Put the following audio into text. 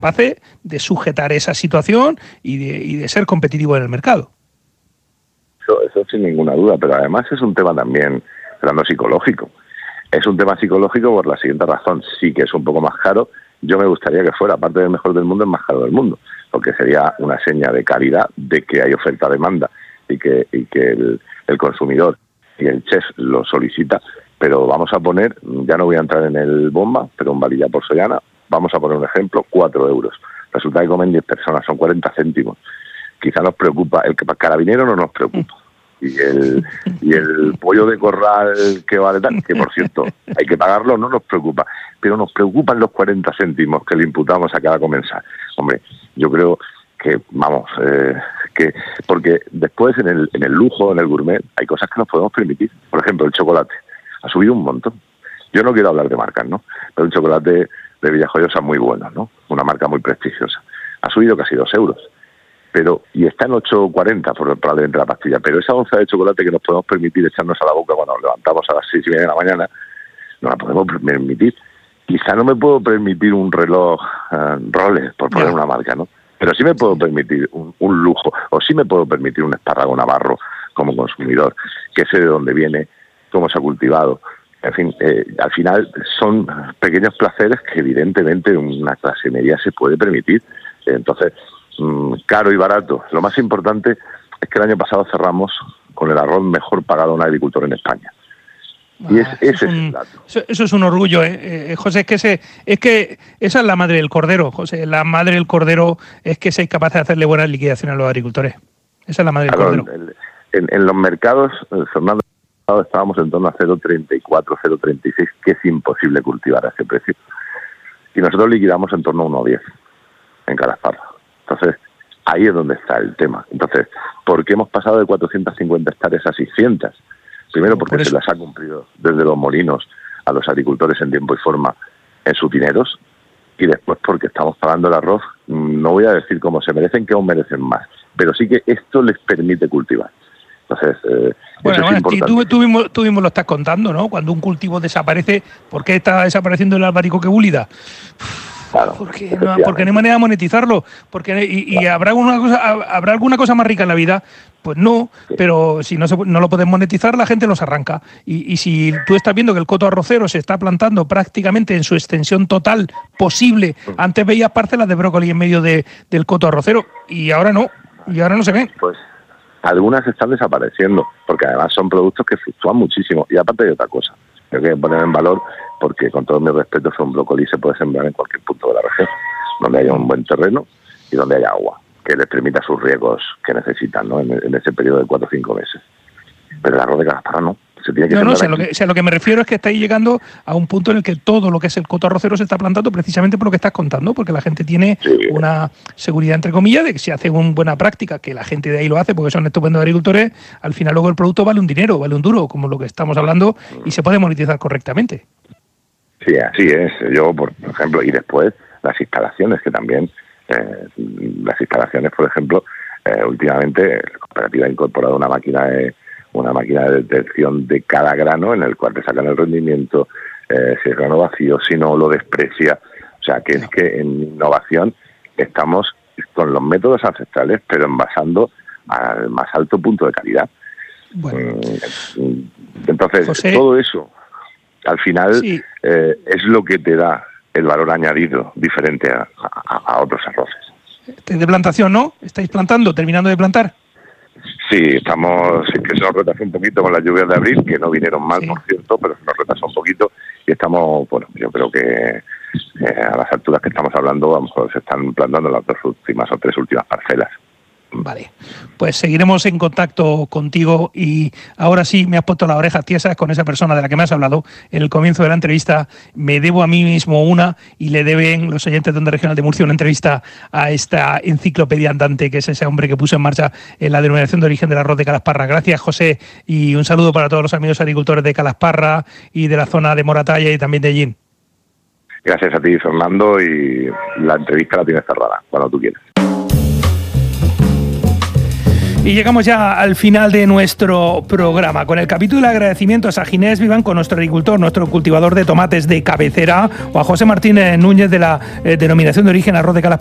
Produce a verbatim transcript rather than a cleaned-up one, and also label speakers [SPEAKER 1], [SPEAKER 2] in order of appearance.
[SPEAKER 1] capaces de sujetar esa situación y de, y de ser competitivos en el mercado.
[SPEAKER 2] Eso, eso sin ninguna duda, pero además es un tema también, Fernando, psicológico. Es un tema psicológico por la siguiente razón. Sí que es un poco más caro. Yo me gustaría que fuera, aparte del mejor del mundo, el más caro del mundo, porque sería una seña de calidad, de que hay oferta-demanda y que, y que el, el consumidor y el chef lo solicita. Pero vamos a poner, ya no voy a entrar en el bomba, pero un varilla porcellana, vamos a poner un ejemplo, cuatro euros. Resulta que comen diez personas, son cuarenta céntimos. Quizá nos preocupa, el carabinero no nos preocupa. Y el, y el pollo de corral que vale tal, que por cierto hay que pagarlo, no nos preocupa, pero nos preocupan los cuarenta céntimos que le imputamos a cada comensal. Hombre, yo creo que, vamos, eh, que porque después en el, en el lujo, en el gourmet, hay cosas que nos podemos permitir. Por ejemplo, el chocolate ha subido un montón. Yo no quiero hablar de marcas, ¿no? Pero el chocolate de Villajoyosa es muy bueno, ¿no? Una marca muy prestigiosa. Ha subido casi dos euros. Pero, y está en ocho cuarenta por probablemente la pastilla, pero esa onza de chocolate que nos podemos permitir echarnos a la boca cuando nos levantamos a las seis y media de la mañana, no la podemos permitir. Quizá no me puedo permitir un reloj uh, Rolex, por poner yeah. una marca, ¿no? Pero sí me puedo permitir un, un lujo, o sí me puedo permitir un espárrago navarro como consumidor, que sé de dónde viene, cómo se ha cultivado. En fin, eh, al final son pequeños placeres que evidentemente una clase media se puede permitir. Entonces, caro y barato. Lo más importante es que el año pasado cerramos con el arroz mejor pagado a un agricultor en España. Y es,
[SPEAKER 1] ah,
[SPEAKER 2] ese
[SPEAKER 1] es un,
[SPEAKER 2] es el dato.
[SPEAKER 1] Eso, eso es un orgullo, ¿eh? Eh, José, es que, ese, es que esa es la madre del cordero, José. La madre del cordero es que seáis capaces de hacerle buenas liquidaciones a los agricultores. Esa es la madre
[SPEAKER 2] claro,
[SPEAKER 1] del cordero.
[SPEAKER 2] En, en, en los mercados, Fernando, estábamos en torno a cero coma treinta y cuatro, cero coma treinta y seis, que es imposible cultivar a ese precio. Y nosotros liquidamos en torno a uno coma diez en Calasparra. Entonces, ahí es donde está el tema. Entonces, ¿por qué hemos pasado de cuatrocientas cincuenta hectáreas a seiscientas? Primero porque por se las ha cumplido desde los molinos a los agricultores en tiempo y forma en sus dineros, y después porque estamos pagando el arroz, no voy a decir cómo se merecen, que aún merecen más, pero sí que esto les permite cultivar. Entonces, eh,
[SPEAKER 1] bueno,
[SPEAKER 2] eso es importante.
[SPEAKER 1] Tú, tú, mismo, tú mismo lo estás contando, ¿no? Cuando un cultivo desaparece, ¿por qué está desapareciendo el albaricoque búlida?
[SPEAKER 2] Claro,
[SPEAKER 1] porque, no, porque no hay manera de monetizarlo, porque y, y claro. habrá alguna cosa, habrá alguna cosa más rica en la vida, pues no, sí. Pero si no se, no lo pueden monetizar, la gente los arranca. Y, y si tú estás viendo que el coto arrocero se está plantando prácticamente en su extensión total posible, sí. Antes veías parcelas de brócoli en medio de, del coto arrocero y ahora no, y ahora no se ven.
[SPEAKER 2] Pues algunas están desapareciendo, porque además son productos que fluctúan muchísimo. Y aparte hay otra cosa, que hay que poner en valor, porque con todo mi respeto, un brócoli se puede sembrar en cualquier punto de la región, donde haya un buen terreno y donde haya agua, que les permita sus riegos que necesitan, ¿no? En, en ese periodo de cuatro o cinco meses. Pero el arroz de Calasparra no. Se tiene que
[SPEAKER 1] no, no, o sea, lo que, o sea, lo que me refiero es que estáis llegando a un punto en el que todo lo que es el coto arrocero se está plantando precisamente por lo que estás contando, porque la gente tiene sí. una seguridad, entre comillas, de que si hace una buena práctica, que la gente de ahí lo hace porque son estupendos agricultores, al final luego el producto vale un dinero, vale un duro, como lo que estamos hablando, y se puede monetizar correctamente.
[SPEAKER 2] Sí, así es. Yo, por ejemplo, y después las instalaciones, que también, eh, las instalaciones, por ejemplo, eh, últimamente la cooperativa ha incorporado una máquina de una máquina de detección de cada grano, en el cual te sacan el rendimiento, eh, si el grano vacío, si no lo desprecia. O sea, que no. Es que en innovación estamos con los métodos ancestrales, pero envasando al más alto punto de calidad. Bueno. Entonces, José, todo eso, al final, sí. eh, es lo que te da el valor añadido diferente a, a, a otros arroces.
[SPEAKER 1] De plantación, ¿no? ¿Estáis plantando, terminando de plantar?
[SPEAKER 2] Sí, estamos, es que se nos retrasó un poquito con las lluvias de abril, que no vinieron mal, sí. Por cierto, pero se nos retrasó un poquito y estamos, bueno, yo creo que eh, a las alturas que estamos hablando, a lo mejor se están plantando las dos últimas o tres últimas parcelas.
[SPEAKER 1] Vale, pues seguiremos en contacto contigo y ahora sí me has puesto las orejas tiesas con esa persona de la que me has hablado en el comienzo de la entrevista. Me debo a mí mismo una y le deben los oyentes de Onda Regional de Murcia una entrevista a esta enciclopedia andante que es ese hombre que puso en marcha en la denominación de origen del arroz de Calasparra. Gracias, José, y un saludo para todos los amigos agricultores de Calasparra y de la zona de Moratalla y también de Allín.
[SPEAKER 2] Gracias a ti, Fernando, y la entrevista la tienes cerrada, cuando tú quieras.
[SPEAKER 1] Y llegamos ya al final de nuestro programa con el capítulo de agradecimientos a Ginés Vivanco, nuestro agricultor, nuestro cultivador de tomates de cabecera, o a José Martín Núñez de la eh, denominación de origen Arroz de Calas